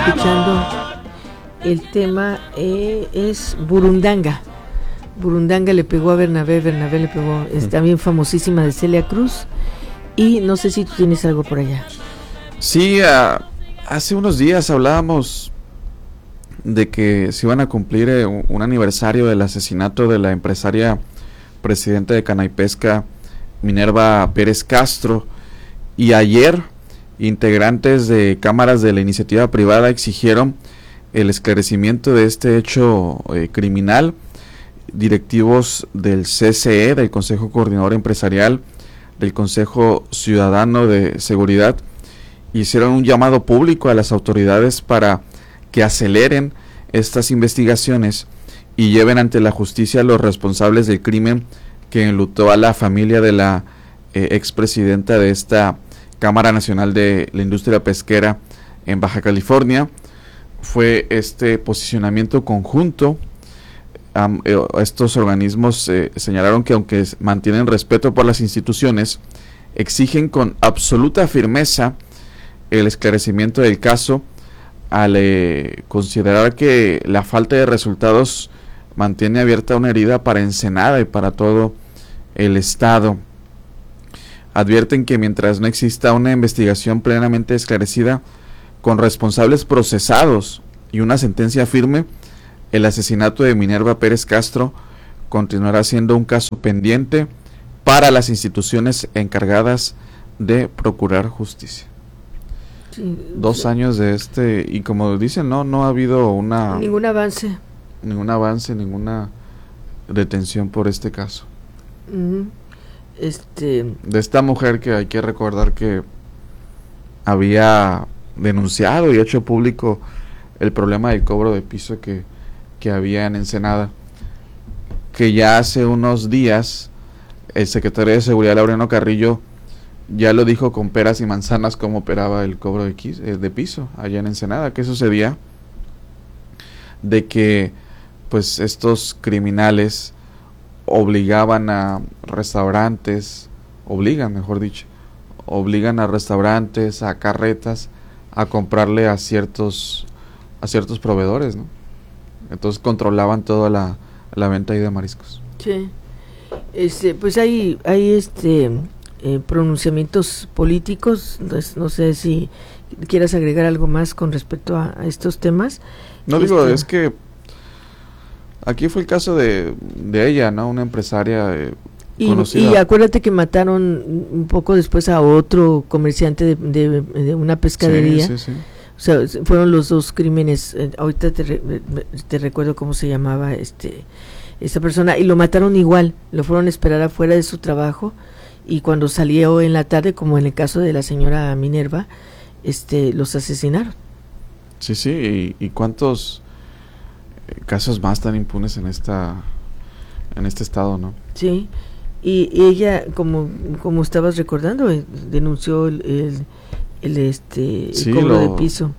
Escuchando el tema es Burundanga. Burundanga le pegó a Bernabé, Bernabé le pegó, es también famosísima de Celia Cruz. Y no sé si tú tienes algo por allá. Sí, hace unos días hablábamos de que se iban a cumplir un aniversario del asesinato de la empresaria presidenta de Canaipesca, Minerva Pérez Castro, y ayer integrantes de cámaras de la iniciativa privada exigieron el esclarecimiento de este hecho criminal. Directivos del CCE, del Consejo Coordinador Empresarial, del Consejo Ciudadano de Seguridad, hicieron un llamado público a las autoridades para que aceleren estas investigaciones y lleven ante la justicia a los responsables del crimen que enlutó a la familia de la expresidenta de esta Cámara Nacional de la Industria Pesquera en Baja California. Fue este posicionamiento conjunto. Estos organismos señalaron que aunque mantienen respeto por las instituciones, exigen con absoluta firmeza el esclarecimiento del caso al considerar que la falta de resultados mantiene abierta una herida para Ensenada y para todo el estado. Advierten que mientras no exista una investigación plenamente esclarecida con responsables procesados y una sentencia firme, el asesinato de Minerva Pérez Castro continuará siendo un caso pendiente para las instituciones encargadas de procurar justicia. Sí, 2 años de y como dicen, no ha habido ningún avance, ninguna detención por este caso. De esta mujer que hay que recordar que había denunciado y hecho público el problema del cobro de piso que había en Ensenada, que ya hace unos días el secretario de Seguridad, Laureano Carrillo, ya lo dijo con peras y manzanas cómo operaba el cobro de piso allá en Ensenada. ¿Qué sucedía? De que pues estos criminales obligan a restaurantes, a carretas a comprarle a ciertos proveedores, ¿no? Entonces controlaban toda la venta ahí de mariscos. Sí. Pues hay pronunciamientos políticos. Entonces, no sé si quieras agregar algo más con respecto a estos temas. No, es que aquí fue el caso de ella, ¿no? Una empresaria conocida. Y acuérdate que mataron un poco después a otro comerciante de una pescadería. Sí. O sea, fueron los dos crímenes. Ahorita te recuerdo cómo se llamaba esta persona, y lo mataron igual. Lo fueron a esperar afuera de su trabajo, y cuando salió en la tarde, como en el caso de la señora Minerva, los asesinaron. Sí, y cuántos casos más tan impunes en este estado, ¿no? Sí, y ella, como estabas recordando, denunció el cobro de piso.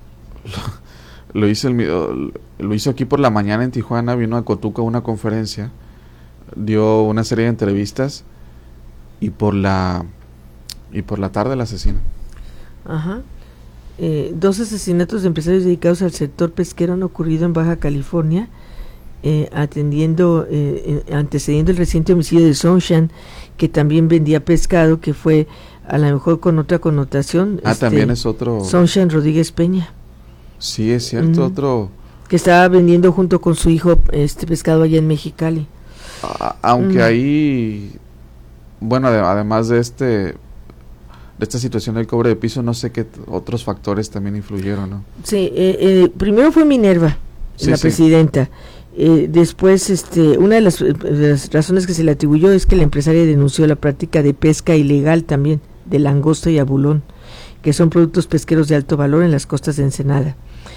Lo hizo aquí por la mañana en Tijuana, vino a Cotuca a una conferencia, dio una serie de entrevistas, y por la tarde la asesina. Ajá. 2 asesinatos de empresarios dedicados al sector pesquero han ocurrido en Baja California, antecediendo el reciente homicidio de Sunshine, que también vendía pescado, que fue a lo mejor con otra connotación. También es otro. Sunshine Rodríguez Peña. Sí, es cierto, otro. Que estaba vendiendo junto con su hijo pescado allá en Mexicali. Aunque ahí, bueno, además de esta situación del cobre de piso, no sé qué otros factores también influyeron, ¿no? Sí, primero fue Minerva, la presidenta. Después, una de las razones que se le atribuyó es que la empresaria denunció la práctica de pesca ilegal también de langosta y abulón, que son productos pesqueros de alto valor en las costas de Ensenada.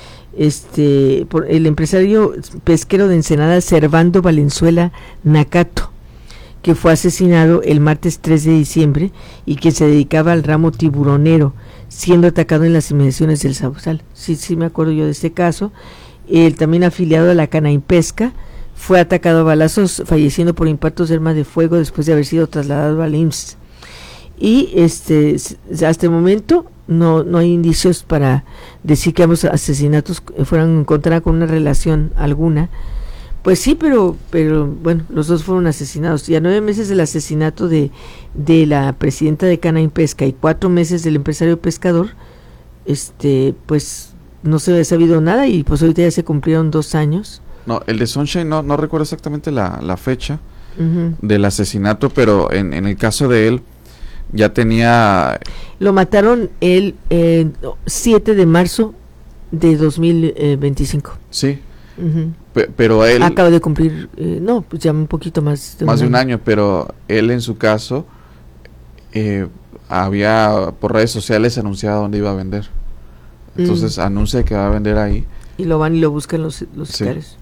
Por el empresario pesquero de Ensenada, Servando Valenzuela Nacato, que fue asesinado el martes 3 de diciembre y que se dedicaba al ramo tiburonero, siendo atacado en las inmediaciones del Sausal. Sí, me acuerdo yo de este caso. Él, también afiliado a la Canaipesca, fue atacado a balazos, falleciendo por impactos de arma de fuego después de haber sido trasladado al IMSS. Y hasta el momento no hay indicios para decir que ambos asesinatos fueran encontrados con una relación alguna. Pues sí, pero bueno, los dos fueron asesinados. Y a 9 meses del asesinato de la presidenta de Cana y Pesca y 4 meses del empresario pescador, pues no se ha sabido nada, y pues ahorita ya se cumplieron 2 años. No, el de Sunshine no recuerdo exactamente la fecha del asesinato, pero en el caso de él ya tenía... Lo mataron el 7 de marzo de 2025. Sí. Pero él acaba de cumplir, pues ya un poquito más de un año, pero él en su caso había por redes sociales anunciado dónde iba a vender. Entonces anuncia que va a vender ahí. Y lo van y lo buscan los sicarios.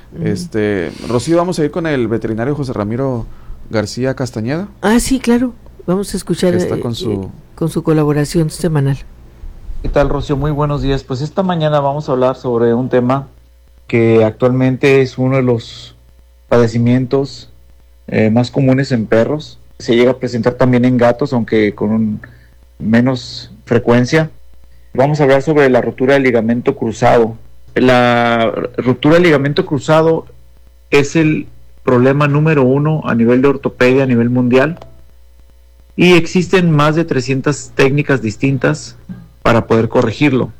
Rocío, vamos a ir con el veterinario José Ramiro García Castañeda. Ah, sí, claro. Vamos a escuchar está con su colaboración semanal. ¿Qué tal, Rocío? Muy buenos días. Pues esta mañana vamos a hablar sobre un tema que actualmente es uno de los padecimientos más comunes en perros. Se llega a presentar también en gatos, aunque con menos frecuencia. Vamos a hablar sobre la rotura del ligamento cruzado. La rotura del ligamento cruzado es el problema número 1 a nivel de ortopedia a nivel mundial, y existen más de 300 técnicas distintas para poder corregirlo.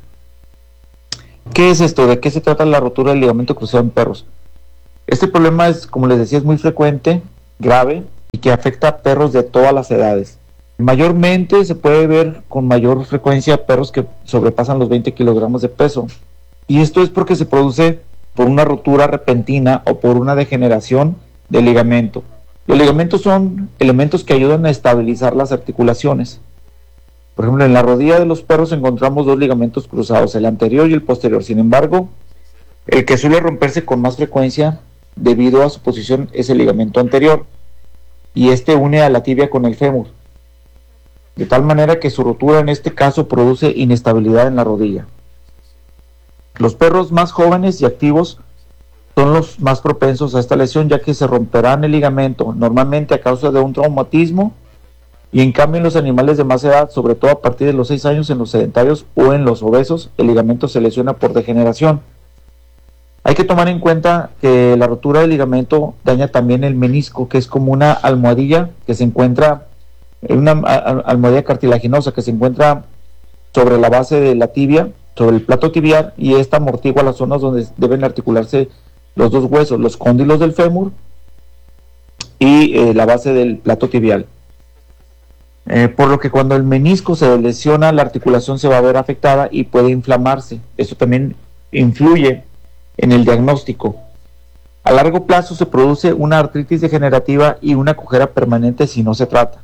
¿Qué es esto? ¿De qué se trata la rotura del ligamento cruzado en perros? Este problema es, como les decía, es muy frecuente, grave, y que afecta a perros de todas las edades. Mayormente se puede ver con mayor frecuencia perros que sobrepasan los 20 kilogramos de peso. Y esto es porque se produce por una rotura repentina o por una degeneración del ligamento. Los ligamentos son elementos que ayudan a estabilizar las articulaciones. Por ejemplo, en la rodilla de los perros encontramos 2 ligamentos cruzados, el anterior y el posterior. Sin embargo, el que suele romperse con más frecuencia debido a su posición es el ligamento anterior, y este une a la tibia con el fémur, de tal manera que su rotura en este caso produce inestabilidad en la rodilla. Los perros más jóvenes y activos son los más propensos a esta lesión, ya que se romperán el ligamento normalmente a causa de un traumatismo, y en cambio en los animales de más edad, sobre todo a partir de los 6 años en los sedentarios o en los obesos, el ligamento se lesiona por degeneración. Hay que tomar en cuenta que la rotura del ligamento daña también el menisco, que es como una almohadilla que se encuentra, una almohadilla cartilaginosa que se encuentra sobre la base de la tibia, sobre el plato tibial, y esta amortigua las zonas donde deben articularse los 2 huesos, los cóndilos del fémur y la base del plato tibial. Por lo que cuando el menisco se lesiona, la articulación se va a ver afectada y puede inflamarse. Esto también influye en el diagnóstico. A largo plazo se produce una artritis degenerativa y una cojera permanente si no se trata.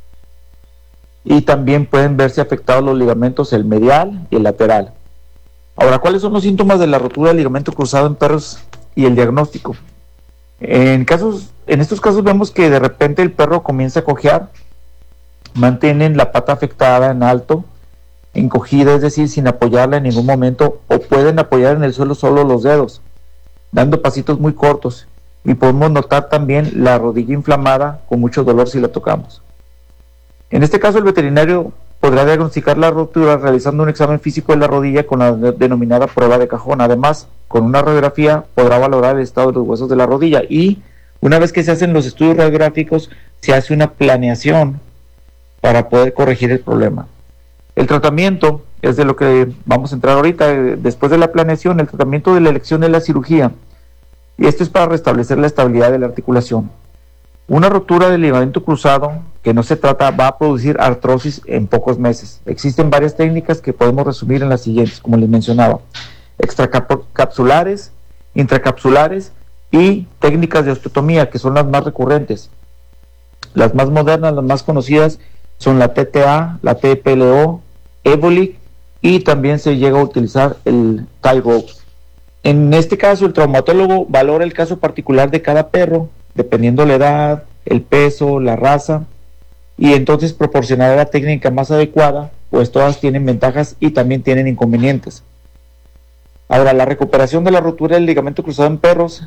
Y también pueden verse afectados los ligamentos, el medial y el lateral. Ahora, ¿cuáles son los síntomas de la rotura del ligamento cruzado en perros y el diagnóstico? En estos casos vemos que de repente el perro comienza a cojear, mantienen la pata afectada en alto, encogida, es decir, sin apoyarla en ningún momento, o pueden apoyar en el suelo solo los dedos, dando pasitos muy cortos, y podemos notar también la rodilla inflamada con mucho dolor si la tocamos. En este caso el veterinario podrá diagnosticar la rotura realizando un examen físico de la rodilla con la denominada prueba de cajón. Además, con una radiografía podrá valorar el estado de los huesos de la rodilla, y una vez que se hacen los estudios radiográficos se hace una planeación para poder corregir el problema. El tratamiento es de lo que vamos a entrar ahorita. Después de la planeación, el tratamiento de la elección de la cirugía, y esto es para restablecer la estabilidad de la articulación. Una rotura del ligamento cruzado que no se trata va a producir artrosis en pocos meses. Existen varias técnicas que podemos resumir en las siguientes, como les mencionaba: extracapsulares, intracapsulares y técnicas de osteotomía, que son las más recurrentes. Las más modernas, las más conocidas, son la TTA, la TPLO, Evolic, y también se llega a utilizar el tie rope. En este caso, el traumatólogo valora el caso particular de cada perro, dependiendo la edad, el peso, la raza, y entonces proporcionará la técnica más adecuada, pues todas tienen ventajas y también tienen inconvenientes. Ahora, la recuperación de la rotura del ligamento cruzado en perros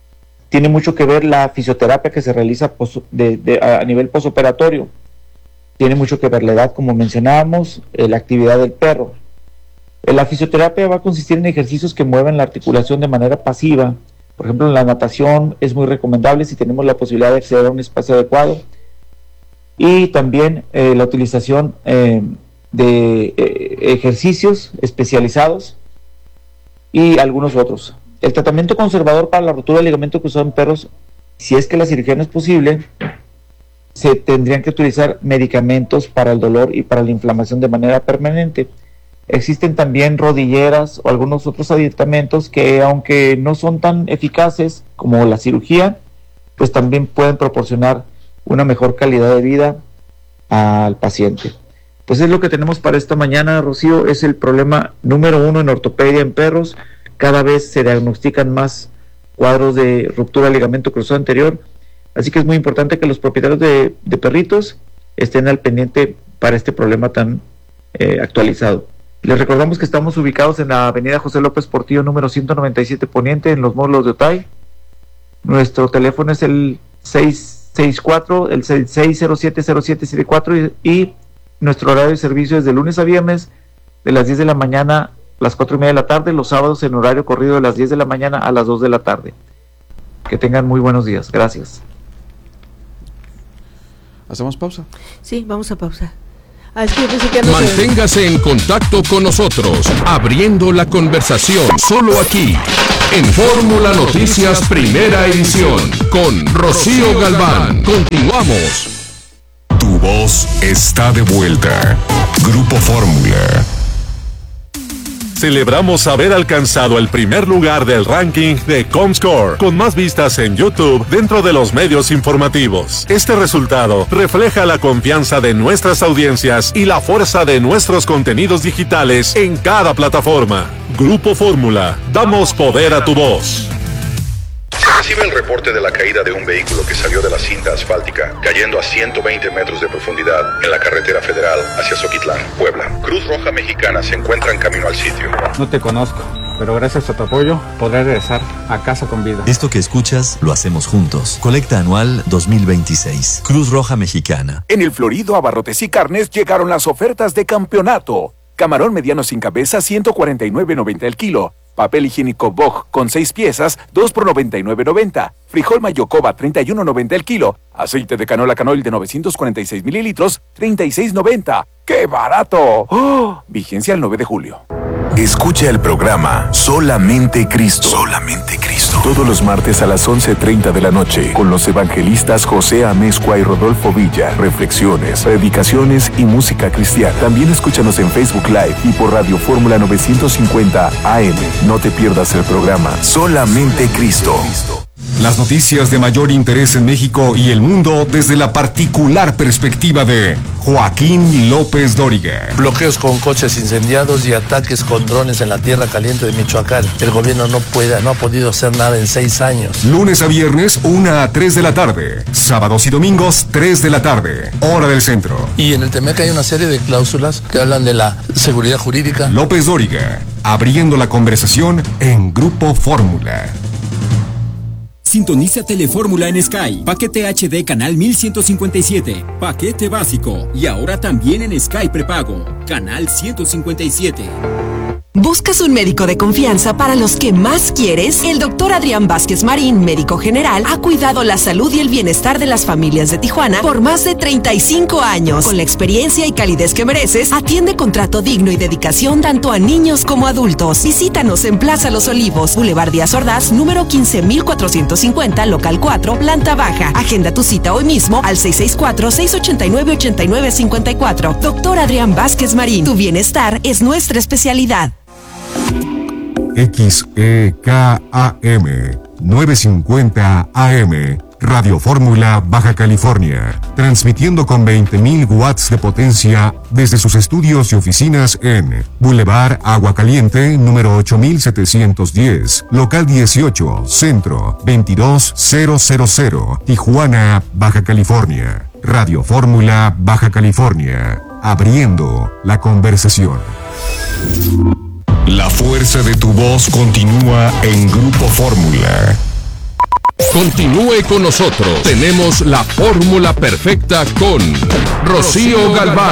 tiene mucho que ver la fisioterapia que se realiza a nivel posoperatorio. tiene mucho que ver la edad, como mencionábamos, la actividad del perro. La fisioterapia va a consistir en ejercicios que mueven la articulación de manera pasiva. Por ejemplo, en la natación es muy recomendable si tenemos la posibilidad de acceder a un espacio adecuado. Y también la utilización de ejercicios especializados y algunos otros. El tratamiento conservador para la rotura del ligamento cruzado en perros, si es que la cirugía no es posible, se tendrían que utilizar medicamentos para el dolor y para la inflamación de manera permanente. Existen también rodilleras o algunos otros aditamentos que, aunque no son tan eficaces como la cirugía, pues también pueden proporcionar una mejor calidad de vida al paciente. Pues es lo que tenemos para esta mañana, Rocío. Es el problema número 1 en ortopedia en perros. Cada vez se diagnostican más cuadros de ruptura del ligamento cruzado anterior, así que es muy importante que los propietarios de perritos estén al pendiente para este problema tan actualizado. Les recordamos que estamos ubicados en la avenida José López Portillo, número 197 Poniente, en los módulos de Otay. Nuestro teléfono es el 607-0774 y nuestro horario de servicio es de lunes a viernes, de las 10 de la mañana a las 4:30 de la tarde, los sábados en horario corrido de las 10 de la mañana a las 2 de la tarde. Que tengan muy buenos días. Gracias. ¿Hacemos pausa? Sí, vamos a pausar. Es que yo pensé que Manténgase en contacto con nosotros, abriendo la conversación, solo aquí, en Fórmula Noticias Primera Edición, con Rocío Galván. Continuamos. Tu voz está de vuelta. Grupo Fórmula. Celebramos haber alcanzado el primer lugar del ranking de Comscore, con más vistas en YouTube dentro de los medios informativos. Este resultado refleja la confianza de nuestras audiencias y la fuerza de nuestros contenidos digitales en cada plataforma. Grupo Fórmula, damos poder a tu voz. Recibe el reporte de la caída de un vehículo que salió de la cinta asfáltica, cayendo a 120 metros de profundidad en la carretera federal hacia Zoquitlán, Puebla. Cruz Roja Mexicana se encuentra en camino al sitio. No te conozco, pero gracias a tu apoyo podré regresar a casa con vida. Esto que escuchas lo hacemos juntos. Colecta anual 2026. Cruz Roja Mexicana. En el Florido Abarrotes y Carnes llegaron las ofertas de campeonato. Camarón mediano sin cabeza, 149.90 el kilo. Papel higiénico Bog con 6 piezas, 2 por 99.90. Frijol Mayocoba, 31.90 el kilo. Aceite de canola Canoil de 946 mililitros, 36.90. ¡Qué barato! ¡Oh! Vigencia el 9 de julio. Escucha el programa Solamente Cristo. Solamente Cristo. Todos los martes a las 11:30 de la noche, con los evangelistas José Amezcua y Rodolfo Villa. Reflexiones, predicaciones y música cristiana. También escúchanos en Facebook Live y por Radio Fórmula 950 AM. No te pierdas el programa Solamente Cristo. Las noticias de mayor interés en México y el mundo desde la particular perspectiva de Joaquín López Dóriga. Bloqueos con coches incendiados y ataques con drones en la tierra caliente de Michoacán. El gobierno no ha podido hacer nada en 6 años. Lunes a viernes, 1 a 3 de la tarde. Sábados y domingos, 3 de la tarde. Hora del centro. Y en el TEMEC hay una serie de cláusulas que hablan de la seguridad jurídica. López Dóriga, abriendo la conversación en Grupo Fórmula. Sintoniza Telefórmula en Sky. Paquete HD canal 1157. Paquete básico. Y ahora también en Sky prepago. Canal 157. ¿Buscas un médico de confianza para los que más quieres? El doctor Adrián Vázquez Marín, médico general, ha cuidado la salud y el bienestar de las familias de Tijuana por más de 35 años. Con la experiencia y calidez que mereces, atiende con trato digno y dedicación tanto a niños como adultos. Visítanos en Plaza Los Olivos, Boulevard Díaz Ordaz, número 15450, local 4, planta baja. Agenda tu cita hoy mismo al 664-689-8954. Doctor Adrián Vázquez Marín, tu bienestar es nuestra especialidad. XEKAM 950 AM, Radio Fórmula, Baja California, transmitiendo con 20.000 watts de potencia desde sus estudios y oficinas en Boulevard Agua Caliente, número 8710, local 18, centro 22000, Tijuana, Baja California. Radio Fórmula, Baja California, abriendo la conversación. La fuerza de tu voz continúa en Grupo Fórmula. Continúe con nosotros. Tenemos la fórmula perfecta con Rocío Galván.